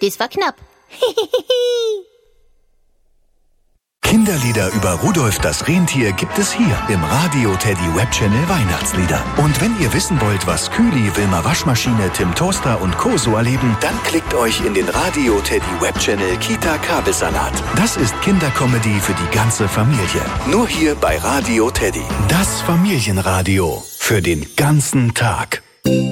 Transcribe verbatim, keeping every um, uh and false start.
Das war knapp. Kinderlieder über Rudolf das Rentier gibt es hier im Radio Teddy Webchannel Weihnachtslieder. Und wenn ihr wissen wollt, was Kühli, Wilma Waschmaschine, Tim Toaster und Co. so erleben, dann klickt euch in den Radio Teddy Webchannel Kita Kabelsalat. Das ist Kindercomedy für die ganze Familie. Nur hier bei Radio Teddy. Das Familienradio für den ganzen Tag.